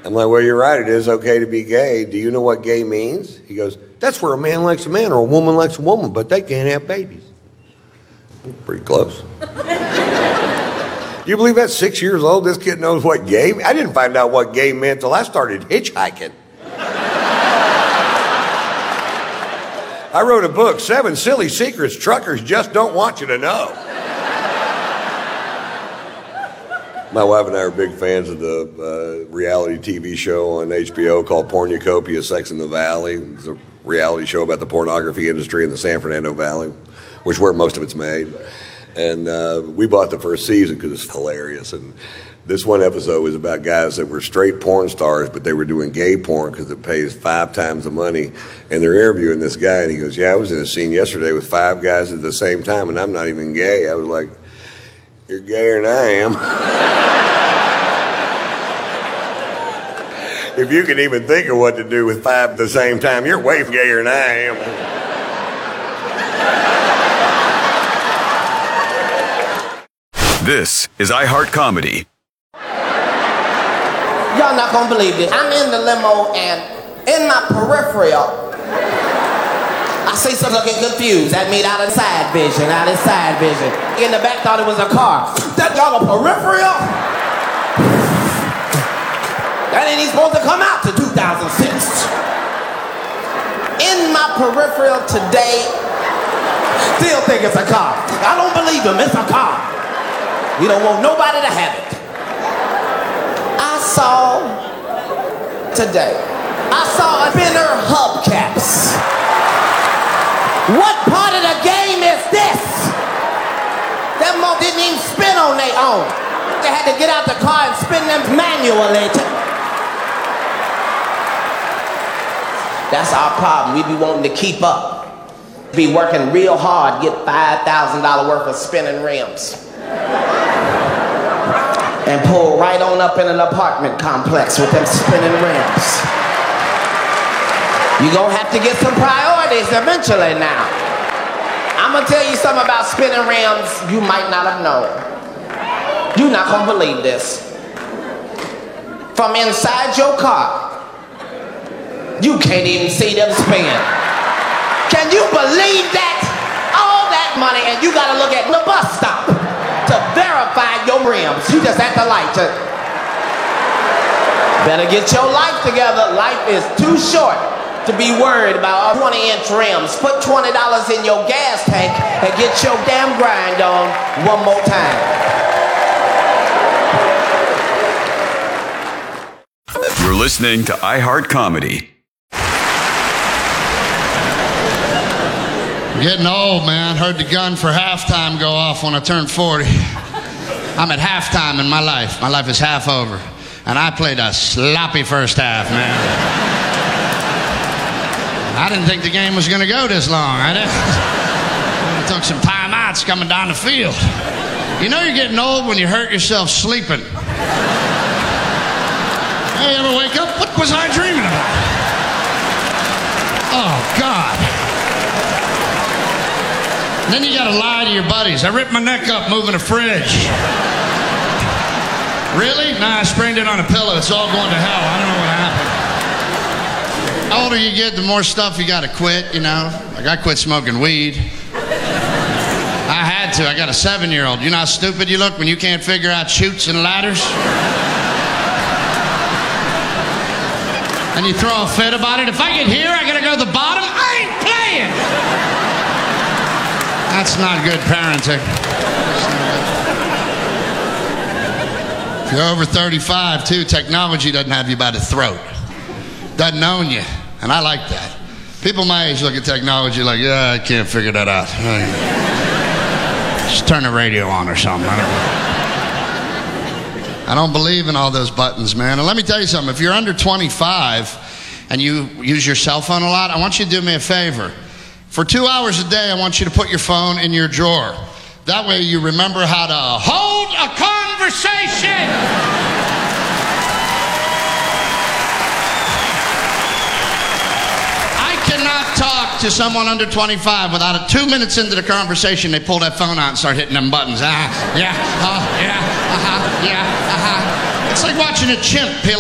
I'm like, well, you're right. It is okay to be gay. Do you know what gay means? He goes, that's where a man likes a man or a woman likes a woman, but they can't have babies. Pretty close. You believe that 6 years old, this kid knows what gay? I didn't find out what gay meant till I started hitchhiking. I wrote a book, 7 Silly Secrets Truckers Just Don't Want You to Know. My wife and I are big fans of the reality TV show on HBO called Pornucopia, Sex in the Valley. It's a reality show about the pornography industry in the San Fernando Valley, which is where most of it's made. And we bought the first season because it's hilarious. And this one episode was about guys that were straight porn stars, but they were doing gay porn because it pays 5 times the money. And they're interviewing this guy, and he goes, yeah, I was in a scene yesterday with 5 guys at the same time, and I'm not even gay. I was like, you're gayer than I am. If you can even think of what to do with 5 at the same time, you're way gayer than I am. This is iHeart Comedy. Y'all not gonna believe this. I'm in the limo and in my peripheral, I see something looking confused. That means out of side vision, In the back thought it was a car. That y'all a peripheral? That ain't even supposed to come out to 2006. In my peripheral today, still think it's a car. I don't believe him, it's a car. We don't want nobody to have it. I saw spinner hubcaps. What part of the game is this? Them mo didn't even spin on their own. They had to get out the car and spin them manually. That's our problem. We be wanting to keep up. Be working real hard, get $5,000 worth of spinning rims. And pull right on up in an apartment complex with them spinning rims. You're gonna have to get some priorities eventually now. I'm gonna tell you something about spinning rims you might not have known. You're not gonna believe this. From inside your car, you can't even see them spin. Can you believe that? All that money and you gotta look at the bus stop to verify your rims. You just at the light. Better get your life together. Life is too short to be worried about 20-inch rims. Put $20 in your gas tank and get your damn grind on one more time. You're listening to iHeart Comedy. Getting old, man. Heard the gun for halftime go off when I turned 40. I'm at halftime in my life. My life is half over. And I played a sloppy first half, man. I didn't think the game was going to go this long. I took some timeouts coming down the field. You know you're getting old when you hurt yourself sleeping. Hey, you ever wake up? What was I dreaming about? Oh, God. Then you gotta lie to your buddies. I ripped my neck up moving a fridge. Really? Nah, I sprained it on a pillow. It's all going to hell. I don't know what happened. The older you get, the more stuff you gotta quit, you know? Like I quit smoking weed. I had to. I got a 7-year-old. You know how stupid you look when you can't figure out chutes and ladders? And you throw a fit about it. If I get here, I gotta go to the bottom. I ain't playing! That's not good parenting. If you're over 35, too, technology doesn't have you by the throat. Doesn't own you. And I like that. People my age look at technology like, yeah, I can't figure that out. Just turn the radio on or something. I don't believe in all those buttons, man. And let me tell you something. If you're under 25 and you use your cell phone a lot, I want you to do me a favor. For 2 hours a day, I want you to put your phone in your drawer. That way you remember how to hold a conversation. I cannot talk to someone under 25 without 2 minutes into the conversation, they pull that phone out and start hitting them buttons. Yeah, yeah, yeah, yeah. It's like watching a chimp peel